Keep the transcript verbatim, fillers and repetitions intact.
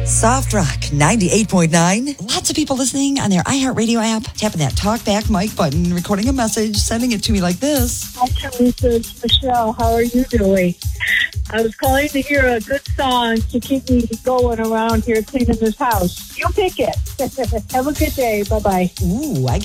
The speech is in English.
Soft Rock ninety-eight point nine. Lots of people listening on their iHeartRadio app, tapping that talk back mic button, recording a message, sending it to me like this. Hi, Teresa. It's Michelle. How are you doing? I was calling to hear a good song to keep me going around here cleaning this house. You pick it. Have a good day. Bye-bye. Ooh, I